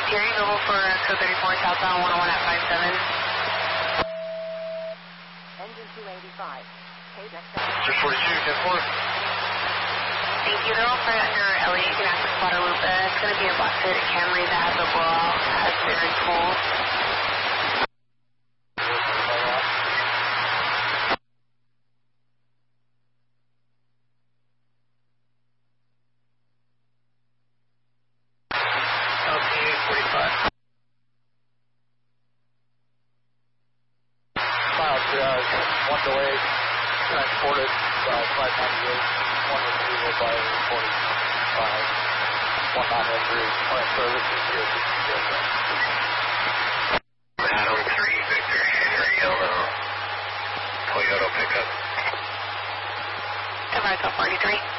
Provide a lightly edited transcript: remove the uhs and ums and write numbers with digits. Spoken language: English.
Terry, level for code 34 southbound 101 at 57. Engine 285. Just 42, 10-4. Thank you. Level for under LA, you can ask for Guadalupe. It's going to be a black hood Camry that has a blowout, has very cool. One delayed, transported by 598, one retrieval by 45, one non-injury, current service is here. Adam 3, Victor, Henry, Yellow, Toyota pickup. Toronto 43.